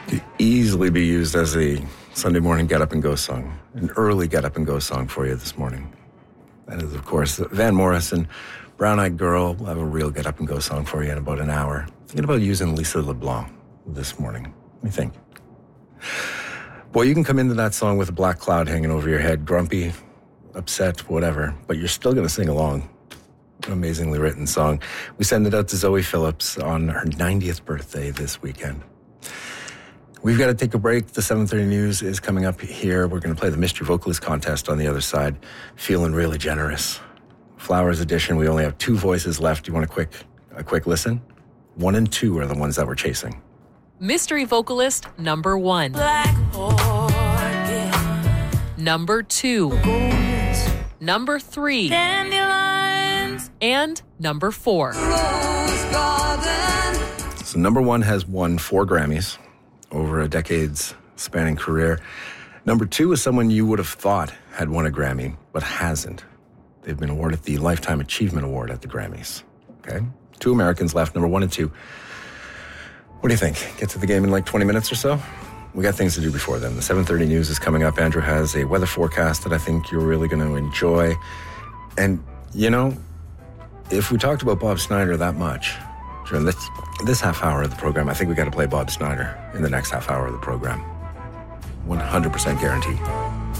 Could easily be used as a Sunday morning get up and go song, an early get up and go song for you this morning. That is, of course, Van Morrison, Brown Eyed Girl. We'll have a real get up and go song for you in about an hour. Thinking about using Lisa LeBlanc this morning. What do you think? Boy, you can come into that song with a black cloud hanging over your head, grumpy, upset, whatever, but you're still going to sing along. An amazingly written song. We send it out to Zoe Phillips on her 90th birthday this weekend. We've got to take a break. The 7:30 news is coming up here. We're going to play the Mystery Vocalist Contest on the other side. Feeling really generous. Flowers edition. We only have 2 voices left. Do you want a quick listen? 1 and 2 are the ones that we're chasing. Mystery Vocalist number 1. Number 2. Number 3. And number 4. So number 1 has won 4 Grammys over a decade's spanning career. Number 2 is someone you would have thought had won a Grammy, but hasn't. They've been awarded the Lifetime Achievement Award at the Grammys. Okay? 2 Americans left, number 1 and 2. What do you think? Get to the game in like 20 minutes or so? We got things to do before then. The 7:30 news is coming up. Andrew has a weather forecast that I think you're really going to enjoy. And, you know, if we talked about Bob Snyder that much during this half hour of the program, I think we got to play Bob Snyder in the next half hour of the program. 100% guaranteed.